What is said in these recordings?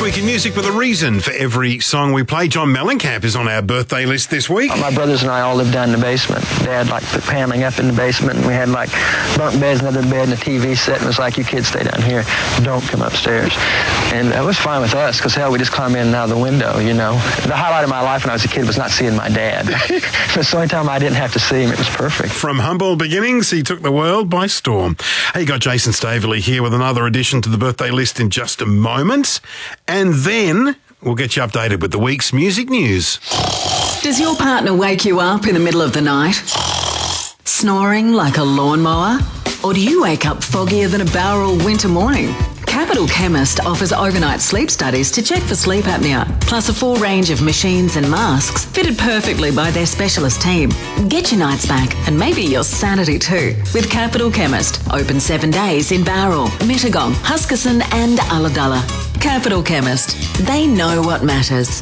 Week in Music with a reason for every song we play. John Mellencamp is on our birthday list this week. My brothers and I all lived down in the basement. Dad put paneling up in the basement, and we had bunk beds, another bed, and a TV set, and it was like, you kids stay down here, don't come upstairs. And it was fine with us, because hell, we just climb in and out of the window, you know. The highlight of my life when I was a kid was not seeing my dad. It's the only time I didn't have to see him. It was perfect. From humble beginnings, he took the world by storm. Hey, you got Jason Staveley here with another addition to the birthday list in just a moment. And then we'll get you updated with the week's music news. Does your partner wake you up in the middle of the night, snoring like a lawnmower? Or do you wake up foggier than a Bowral winter morning? Capital Chemist offers overnight sleep studies to check for sleep apnea, plus a full range of machines and masks fitted perfectly by their specialist team. Get your nights back and maybe your sanity too with Capital Chemist. Open 7 days in Bowral, Mittagong, Huskisson and Ulladulla. Capital Chemist. They know what matters.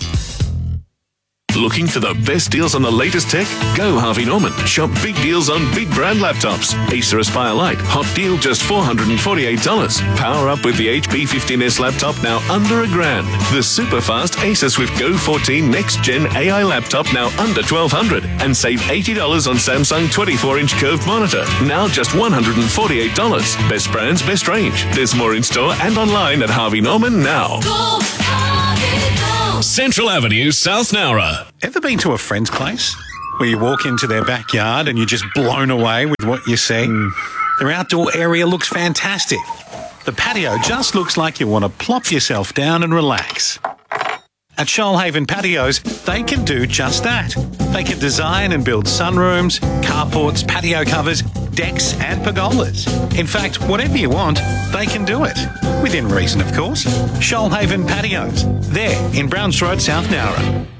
Looking for the best deals on the latest tech? Go Harvey Norman. Shop big deals on big brand laptops. Acer Aspire Lite, hot deal just $448. Power up with the HP 15S laptop now under $1,000. The super fast Acer Swift Go 14 next gen AI laptop now under $1,200. And save $80 on Samsung 24-inch curved monitor, now just $148. Best brands, best range. There's more in store and online at Harvey Norman now. Go Harvey, go. Central Avenue, South Nowra. Ever been to a friend's place where you walk into their backyard and you're just blown away with what you see? Their outdoor area looks fantastic. The patio just looks like you want to plop yourself down and relax. At Shoalhaven Patios, they can do just that. They can design and build sunrooms, carports, patio covers, decks and pergolas. In fact, whatever you want, they can do it. Within reason, of course. Shoalhaven Patios. There in Browns Road, South Nowra.